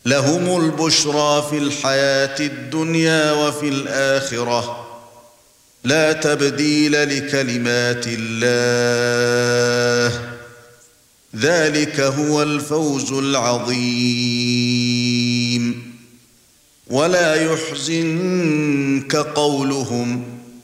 لهم البشرى في الحياة الدنيا وفي الآخرة لا تبديل لكلمات الله ذلك هو الفوز العظيم ولا يحزنك قولهم